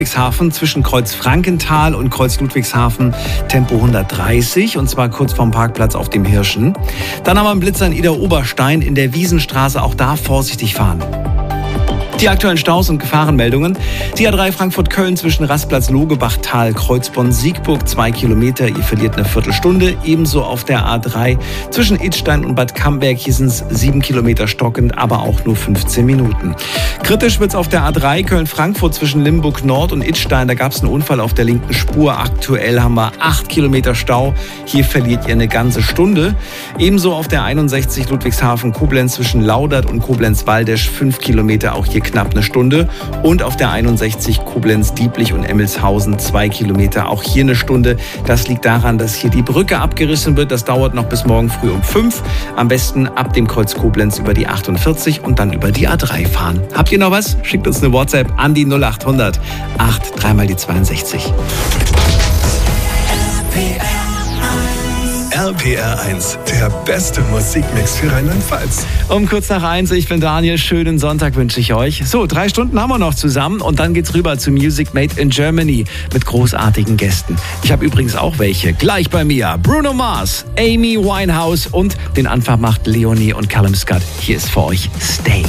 Ludwigshafen zwischen Kreuz Frankenthal und Kreuz Ludwigshafen Tempo 130 und zwar kurz vorm Parkplatz auf dem Hirschen. Dann haben wir einen Blitzer in Idar-Oberstein in der Wiesenstraße, auch da vorsichtig fahren. Die aktuellen Staus und Gefahrenmeldungen. Die A3 Frankfurt-Köln zwischen Rastplatz Logebachtal, Kreuzborn-Siegburg 2 Kilometer, ihr verliert eine Viertelstunde. Ebenso auf der A3 zwischen Idstein und Bad Camberg, hier sind es 7 Kilometer stockend, aber auch nur 15 Minuten. Kritisch wird es auf der A3 Köln-Frankfurt zwischen Limburg Nord und Idstein. Da gab es einen Unfall auf der linken Spur. Aktuell haben wir 8 Kilometer Stau. Hier verliert ihr eine ganze Stunde. Ebenso auf der 61 Ludwigshafen-Koblenz zwischen Laudert und Koblenz-Waldesch 5 Kilometer, auch hier knapp eine Stunde. Und auf der 61 Koblenz-Dieblich und Emmelshausen 2 Kilometer, auch hier eine Stunde. Das liegt daran, dass hier die Brücke abgerissen wird. Das dauert noch bis morgen früh um 5. Am besten ab dem Kreuz Koblenz über die 48 und dann über die A3 fahren. Habt ihr noch was? Schickt uns eine WhatsApp an die 0800 83 mal die 62. RPR1, der beste Musikmix für Rheinland-Pfalz. Um kurz nach 1, ich bin Daniel, schönen Sonntag wünsche ich euch. So, 3 Stunden haben wir noch zusammen und dann geht's rüber zu Music Made in Germany mit großartigen Gästen. Ich habe übrigens auch welche. Gleich bei mir Bruno Mars, Amy Winehouse und den Anfang macht Leonie und Callum Scott. Hier ist für euch Stay.